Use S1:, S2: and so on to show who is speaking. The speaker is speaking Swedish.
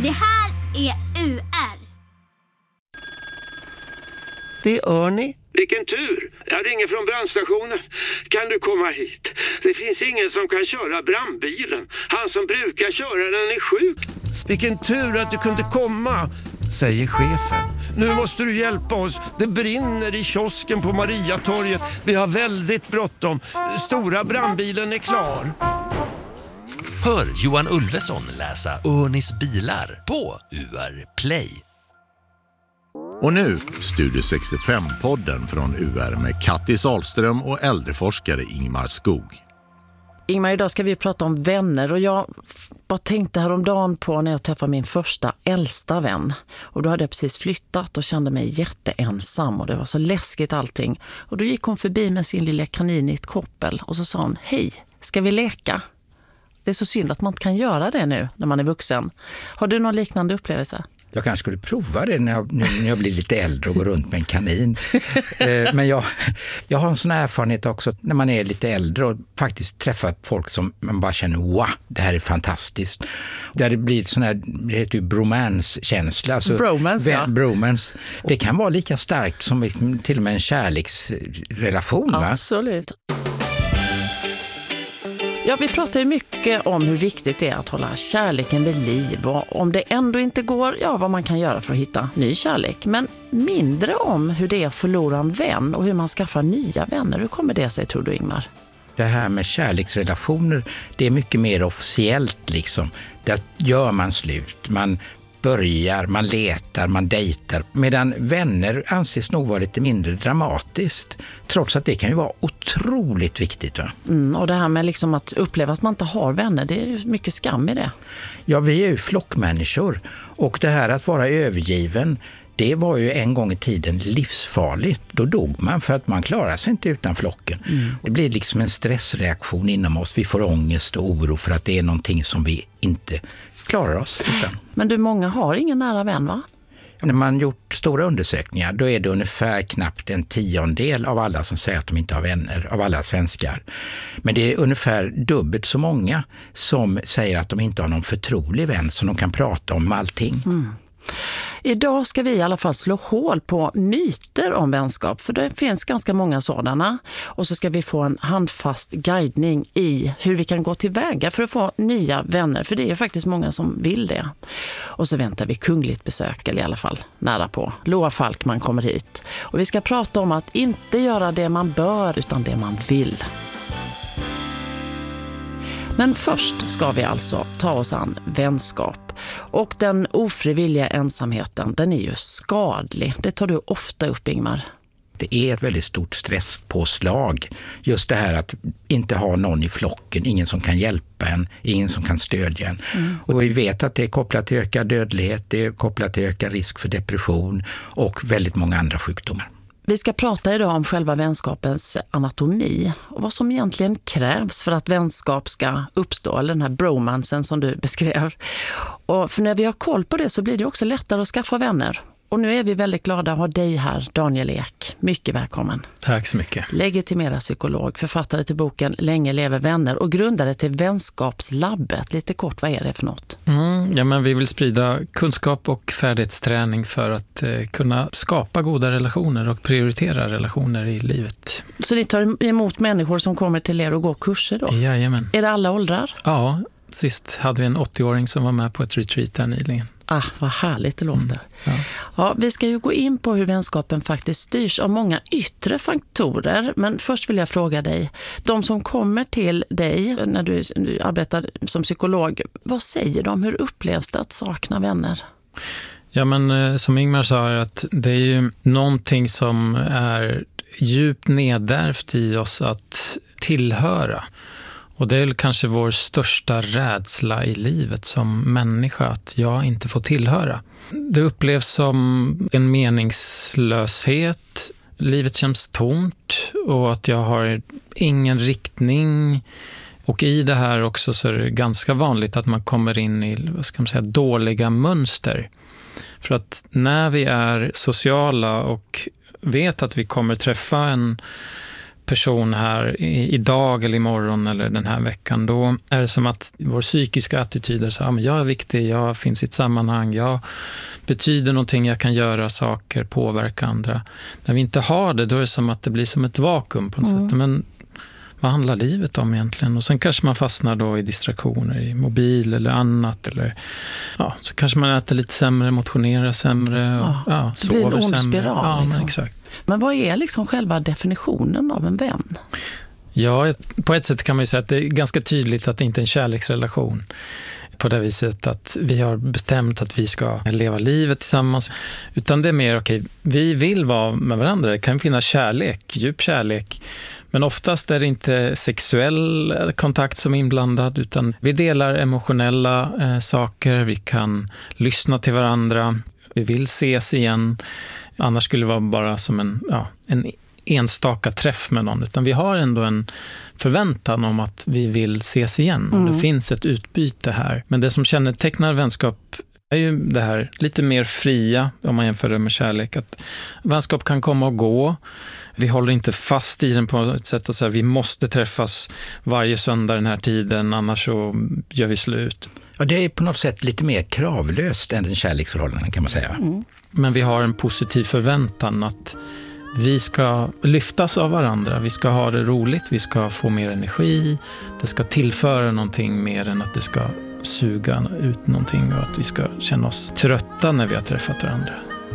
S1: Det här är UR.
S2: Det är Örni.
S3: Vilken tur! Jag ringer från brandstationen. Kan du komma hit? Det finns ingen som kan köra brandbilen. Han som brukar köra den är sjuk.
S2: Vilken tur att du kunde komma, säger chefen. Nu måste du hjälpa oss. Det brinner i kiosken på Mariatorget. Vi har väldigt bråttom. Stora brandbilen är klar.
S4: Hör Johan Ulveson läsa Örnis bilar på UR Play.
S5: Och nu Studio 65-podden från UR med Kattis Ahlström och äldreforskare Ingmar Skog.
S6: Ingmar, idag ska vi prata om vänner och jag bara tänkte häromdagen på när jag träffade min första äldsta vän. Och då hade jag precis flyttat och kände mig jätteensam och det var så läskigt allting. Och då gick hon förbi med sin lilla kanin i ett koppel och så sa hon: hej, ska vi leka? Det är så synd att man inte kan göra det nu när man är vuxen. Har du någon liknande upplevelse?
S7: Jag kanske skulle prova det när jag blir lite äldre och går runt med en kanin. Men jag har en sån här erfarenhet också när man är lite äldre och faktiskt träffar folk som man bara känner, wow, det här är fantastiskt. Där det blir sån här, det heter ju bromance-känsla. Alltså,
S6: bromance, ja.
S7: Bromance. Det kan vara lika starkt som till och med en kärleksrelation. Va?
S6: Absolut. Ja, vi pratar ju mycket om hur viktigt det är att hålla kärleken vid liv och om det ändå inte går, ja, vad man kan göra för att hitta ny kärlek. Men mindre om hur det är att förlora en vän och hur man skaffar nya vänner. Hur kommer det sig, tror du, Ingmar?
S7: Det här med kärleksrelationer, det är mycket mer officiellt liksom. Där gör man slut, man börjar, man letar, man dejtar. Medan vänner anses nog vara lite mindre dramatiskt. Trots att det kan ju vara otroligt viktigt. Va?
S6: Och det här med liksom att uppleva att man inte har vänner, det är mycket skam i det.
S7: Ja, vi är ju flockmänniskor. Och det här att vara övergiven, det var ju en gång i tiden livsfarligt. Då dog man för att man klarar sig inte utan flocken. Det blir liksom en stressreaktion inom oss. Vi får ångest och oro för att det är någonting som vi inte klarar oss utan.
S6: Men du, många har ingen nära vän, va?
S7: När man gjort stora undersökningar, då är det ungefär knappt 1/10 av alla som säger att de inte har vänner, av alla svenskar. Men det är ungefär dubbelt så många som säger att de inte har någon förtrolig vän som de kan prata om allting.
S6: Idag ska vi i alla fall slå hål på myter om vänskap, för det finns ganska många sådana. Och så ska vi få en handfast guidning i hur vi kan gå tillväga för att få nya vänner, för det är ju faktiskt många som vill det. Och så väntar vi kungligt besök, eller i alla fall nära på. Loa Falkman kommer hit. Och vi ska prata om att inte göra det man bör utan det man vill. Men först ska vi alltså ta oss an vänskap. Och den ofrivilliga ensamheten, den är ju skadlig. Det tar du ofta upp, Ingmar.
S7: Det är ett väldigt stort stresspåslag. Just det här att inte ha någon i flocken, ingen som kan hjälpa en, ingen som kan stödja en. Och vi vet att det är kopplat till ökad dödlighet, det är kopplat till ökad risk för depression och väldigt många andra sjukdomar.
S6: Vi ska prata idag om själva vänskapens anatomi och vad som egentligen krävs för att vänskap ska uppstå, eller den här bromansen som du beskrev. Och för när vi har koll på det så blir det också lättare att skaffa vänner. Och nu är vi väldigt glada att ha dig här, Daniel Ek. Mycket välkommen.
S8: Tack så mycket.
S6: Legitimerad psykolog, författare till boken Länge lever vänner och grundare till Vänskapslabbet. Lite kort, vad är det för något?
S8: Ja, men vi vill sprida kunskap och färdighetsträning för att kunna skapa goda relationer och prioritera relationer i livet.
S6: Så ni tar emot människor som kommer till er och går kurser då?
S8: Jajamän.
S6: Är det alla åldrar?
S8: Ja, sist hade vi en 80-åring som var med på ett retreat där nyligen.
S6: Vad härligt det låter. Ja, vi ska ju gå in på hur vänskapen faktiskt styrs av många yttre faktorer. Men först vill jag fråga dig, de som kommer till dig när du arbetar som psykolog, vad säger de? Hur upplevs det att sakna vänner?
S8: Ja, men som Ingmar sa, att det är ju någonting som är djupt nedärvt i oss att tillhöra. Och det är kanske vår största rädsla i livet som människa, att jag inte får tillhöra. Det upplevs som en meningslöshet. Livet känns tomt och att jag har ingen riktning. Och i det här också så är det ganska vanligt att man kommer in i, vad ska man säga, dåliga mönster. För att när vi är sociala och vet att vi kommer träffa en person här idag eller imorgon eller den här veckan, då är det som att vår psykiska attityd är så här, men jag är viktig, jag finns i ett sammanhang, jag betyder någonting, jag kan göra saker, påverka andra. När vi inte har det, då är det som att det blir som ett vakuum på något sätt. Men vad handlar livet om egentligen? Och sen kanske man fastnar då i distraktioner, i mobil eller annat. Eller, ja, så kanske man äter lite sämre, motionerar sämre och
S6: det blir en ond spiral.
S8: Ja,
S6: liksom.
S8: men exakt.
S6: Men vad är liksom själva definitionen av en vän?
S8: Ja, på ett sätt kan man ju säga att det är ganska tydligt att det inte är en kärleksrelation. På det viset att vi har bestämt att vi ska leva livet tillsammans. Utan det är mer, okej, vi vill vara med varandra. Det kan finnas kärlek, djup kärlek. Men oftast är det inte sexuell kontakt som är inblandad, utan vi delar emotionella saker. Vi kan lyssna till varandra. Vi vill ses igen. Annars skulle det vara bara som en enstaka träff med någon. Utan vi har ändå en förväntan om att vi vill ses igen. Och det finns ett utbyte här. Men det som kännetecknar vänskap är ju det här lite mer fria, om man jämför det med kärlek. Att vänskap kan komma och gå. Vi håller inte fast i den på ett sätt att säga vi måste träffas varje söndag den här tiden, annars så gör vi slut.
S7: Ja, det är på något sätt lite mer kravlöst än den kärleksförhållanden, kan man säga.
S8: Men vi har en positiv förväntan att vi ska lyftas av varandra, vi ska ha det roligt, vi ska få mer energi, det ska tillföra någonting mer än att det ska suga ut någonting och att vi ska känna oss trötta när vi har träffat varandra.